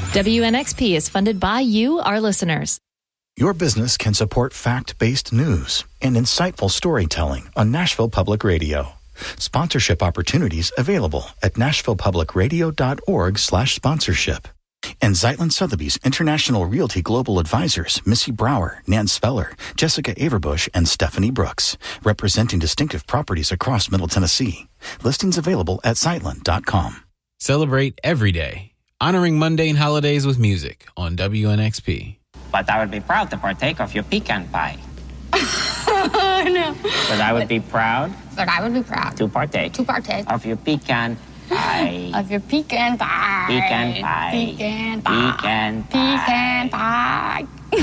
WNXP is funded by you, our listeners. Your business can support fact-based news and insightful storytelling on Nashville Public Radio. Sponsorship opportunities available at nashvillepublicradio.org/sponsorship. And Zeitlin Sotheby's International Realty Global Advisors, Missy Brower, Nan Speller, Jessica Averbush, and Stephanie Brooks, representing distinctive properties across Middle Tennessee. Listings available at Zeitlin.com. Celebrate every day, honoring mundane holidays with music on WNXP. But I would be proud to partake of your pecan pie. No. But I would be proud. But I would be proud. To partake. To partake. Of your pecan pie. Of your pecan pie. Pecan pie. Pecan pie. Pecan pie. Pecan pie.